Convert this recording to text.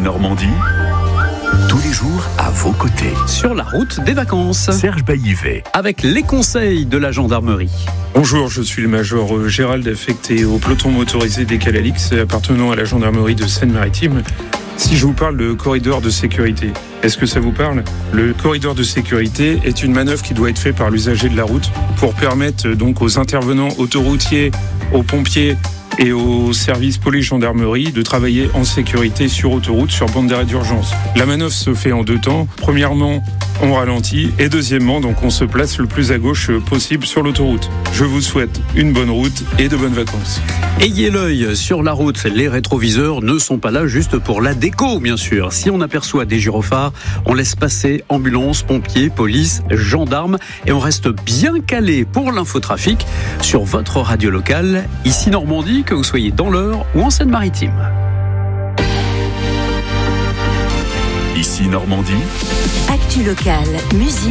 Normandie, tous les jours à vos côtés. Sur la route des vacances. Serge Baillivet. Avec les conseils de la gendarmerie. Bonjour, je suis le major Gérald, affecté au peloton motorisé des Calalix, appartenant à la gendarmerie de Seine-Maritime. Si je vous parle de corridor de sécurité, est-ce que ça vous parle ? Le corridor de sécurité est une manœuvre qui doit être faite par l'usager de la route pour permettre donc aux intervenants autoroutiers, aux pompiers et aux services police-gendarmerie de travailler en sécurité sur autoroute, sur bande d'arrêt d'urgence. La manœuvre se fait en deux temps. Premièrement, on ralentit et deuxièmement, donc on se place le plus à gauche possible sur l'autoroute. Je vous souhaite une bonne route et de bonnes vacances. Ayez l'œil sur la route. Les rétroviseurs ne sont pas là juste pour la déco, bien sûr. Si on aperçoit des gyrophares, on laisse passer ambulance, pompiers, police, gendarmes et on reste bien calé pour l'infotrafic sur votre radio locale, ici Normandie, que vous soyez dans l'Eure ou en Seine-Maritime. Ici Normandie. Actu locale, musique.